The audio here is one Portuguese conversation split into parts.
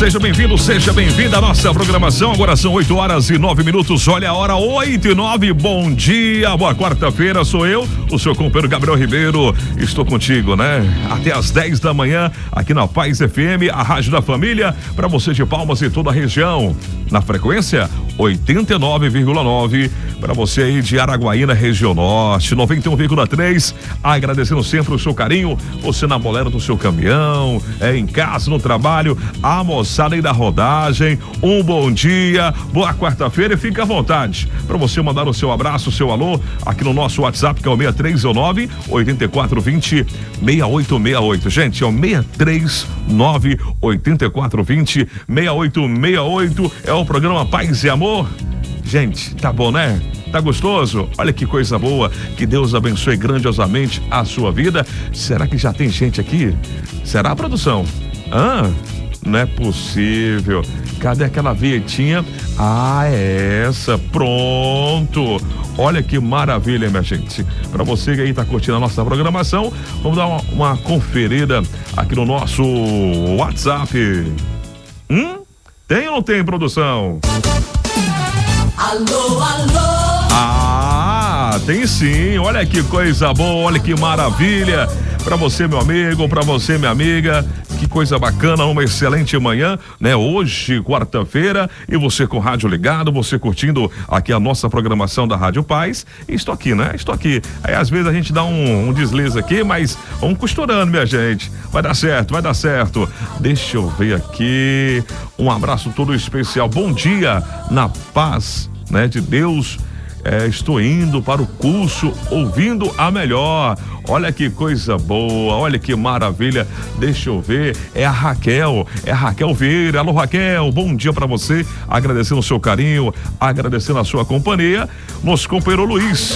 Seja bem-vindo, seja bem-vinda à nossa programação. Agora são 8h09. Olha a hora, 8h09. Bom dia, boa quarta-feira. Sou eu, o seu companheiro Gabriel Ribeiro. Estou contigo, né? Até às 10 da manhã, aqui na Paz FM, a Rádio da Família, para você de Palmas e toda a região. Na frequência 89,9. Para você aí de Araguaína, região norte, 91,3. Agradecendo sempre o seu carinho. Você na bolera do seu caminhão, em casa, no trabalho, a moçada aí da rodagem. Um bom dia, boa quarta-feira e fique à vontade para você mandar o seu abraço, o seu alô aqui no nosso WhatsApp, que é o 6309 8420 6868. Gente, é o 639 8420 6868. É o programa Paz e Amor. Gente, tá bom, né? Tá gostoso? Olha que coisa boa. Que Deus abençoe grandiosamente a sua vida. Será que já tem gente aqui? Será, produção? Não é possível. Cadê aquela vinhetinha? É essa. Pronto. Olha que maravilha, minha gente. Para você que aí tá curtindo a nossa programação, vamos dar uma conferida aqui no nosso WhatsApp. Tem ou não tem, produção? Alô, alô. Tem sim. Olha que coisa boa, olha que maravilha. Para você, meu amigo, para você, minha amiga, que coisa bacana, uma excelente manhã, né? Hoje, quarta-feira, e você com o rádio ligado, você curtindo aqui a nossa programação da Rádio Paz. E estou aqui, né? Estou aqui. Aí às vezes a gente dá um deslize aqui, mas vamos costurando, minha gente. Vai dar certo, vai dar certo. Deixa eu ver aqui. Um abraço todo especial. Bom dia, na paz, né, de Deus. Estou indo para o curso ouvindo a melhor. Olha que coisa boa, olha que maravilha. Deixa eu ver, é a Raquel Vieira. Alô, Raquel, bom dia para você. Agradecendo o seu carinho, agradecendo a sua companhia. Nosso companheiro Luiz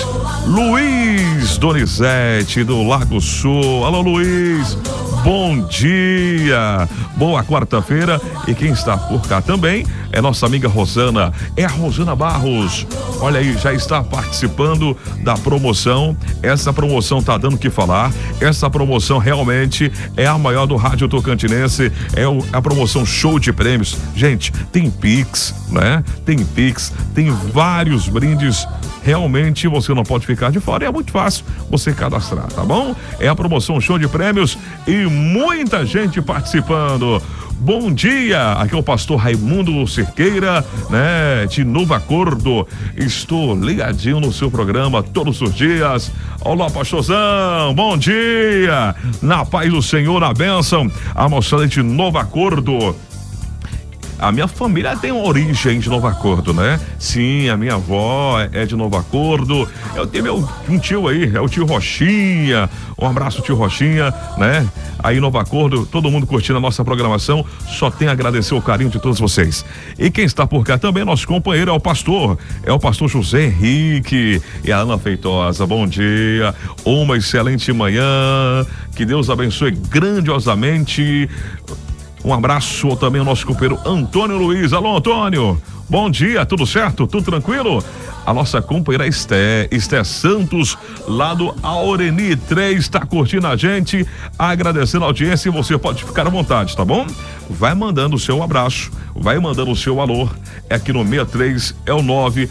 Donizete do Lago Sul. Alô, Luiz, bom dia, boa quarta-feira. E quem está por cá também é nossa amiga Rosana, é a Rosana Barros. Olha aí, já está participando da promoção. Essa promoção tá dando o que falar. Essa promoção realmente é a maior do rádio tocantinense. É a promoção show de prêmios. Gente, tem Pix, né? Tem Pix, tem vários brindes. Realmente você não pode ficar de fora. É muito fácil você cadastrar, tá bom? É a promoção show de prêmios e muita gente participando. Bom dia, aqui é o pastor Raimundo Cerqueira, né, de Novo Acordo. Estou ligadinho no seu programa todos os dias. Olá, pastorzão, bom dia. Na paz do Senhor, na bênção, a moçada de Novo Acordo. A minha família tem origem de Novo Acordo, né? Sim, a minha avó é de Novo Acordo. Eu tenho um tio aí, é o tio Rochinha. Um abraço, tio Rochinha, né? Aí, Novo Acordo, todo mundo curtindo a nossa programação. Só tenho a agradecer o carinho de todos vocês. E quem está por cá também, nosso companheiro, é o pastor José Henrique e a Ana Feitosa. Bom dia, uma excelente manhã. Que Deus abençoe grandiosamente. Um abraço também ao nosso companheiro Antônio Luiz. Alô, Antônio, bom dia, tudo certo? Tudo tranquilo? A nossa companheira Esté Santos, lá do Aureni 3, está curtindo a gente, agradecendo a audiência, e você pode ficar à vontade, tá bom? Vai mandando o seu abraço, vai mandando o seu alô, é aqui no 63, é o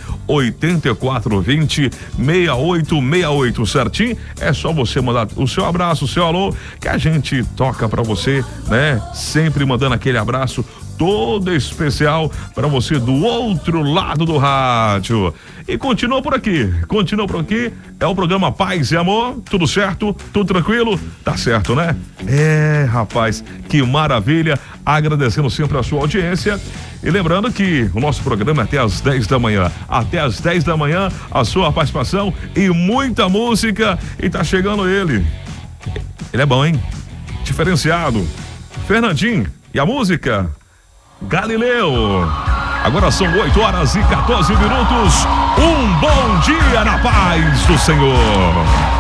98420 6868, certinho? É só você mandar o seu abraço, o seu alô, que a gente toca pra você, né? Sempre mandando aquele abraço todo especial para você do outro lado do rádio. E continua por aqui, é o programa Paz e Amor. Tudo certo? Tudo tranquilo? Tá certo, né? Rapaz, que maravilha. Agradecendo sempre a sua audiência. E lembrando que o nosso programa é até às 10 da manhã. Até às 10 da manhã, a sua participação e muita música. E tá chegando ele. Ele é bom, hein? Diferenciado. Fernandinho. E a música? Galileu. Agora são 8h14. Um bom dia na paz do Senhor.